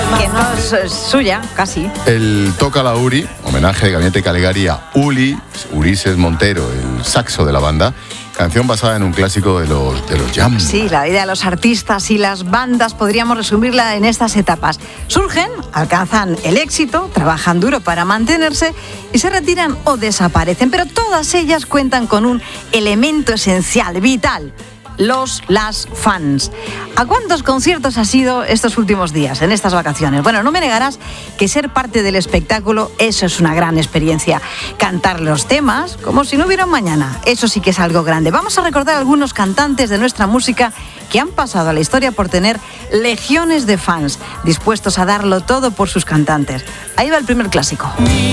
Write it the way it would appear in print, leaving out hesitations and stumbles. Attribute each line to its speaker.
Speaker 1: que no es suya, casi.
Speaker 2: El Toca la Uri, homenaje de Gabinete Caligari a Ulises Montero, el saxo de la banda. Canción basada en un clásico de los Jam.
Speaker 1: Sí, la vida de los artistas y las bandas podríamos resumirla en estas etapas. Surgen, alcanzan el éxito, trabajan duro para mantenerse y se retiran o desaparecen. Pero todas ellas cuentan con un elemento esencial, vital: las fans. ¿A cuántos conciertos has ido estos últimos días, en estas vacaciones? Bueno, no me negarás que ser parte del espectáculo, eso es una gran experiencia. Cantar los temas como si no hubiera un mañana, eso sí que es algo grande. Vamos a recordar algunos cantantes de nuestra música que han pasado a la historia por tener legiones de fans dispuestos a darlo todo por sus cantantes. Ahí va el primer clásico.